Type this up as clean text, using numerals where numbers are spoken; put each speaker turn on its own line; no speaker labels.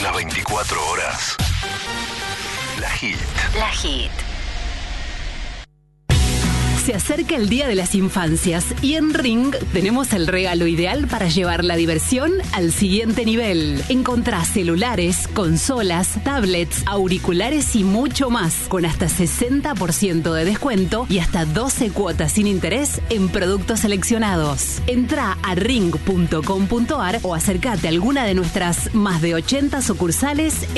Las 24 horas. La Hit.
La Hit.
Se acerca el Día de las Infancias y en Ring tenemos el regalo ideal para llevar la diversión al siguiente nivel. Encontrá celulares, consolas, tablets, auriculares y mucho más, con hasta 60% de descuento y hasta 12 cuotas sin interés en productos seleccionados. Entrá a ring.com.ar o acércate a alguna de nuestras más de 80 sucursales